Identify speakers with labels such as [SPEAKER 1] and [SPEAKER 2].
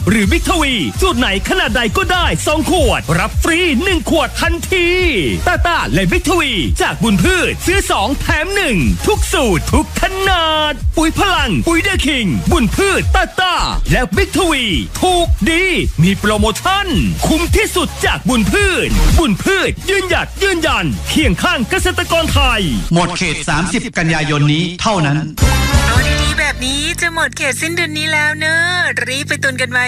[SPEAKER 1] หรือบิ๊กทวีสูตรไหนขนาดใดก็ได้2ขวดรับฟรี1ขวดทันทีตาตาและบิ๊กทวีจากบุญพืชซื้อ2แถม1ทุกสูตรทุกขนาดปุ๋ยพลังปุ๋ยเดอะคิงบุญพืชตาตาและบิ๊กทวีถูกดีมีโปรโมชั่นคุ้มที่สุดจากบุญพืชยืนหยัดยืนยันเคียงข้างเกษตรกรไทย
[SPEAKER 2] หมดเขต30กันยายนนี้เท่านั้น
[SPEAKER 3] โปรดีๆแบบนี้จะหมดเขตสิ้นเดือนนี้แล้วเนอะรีบไปตุนกันไว้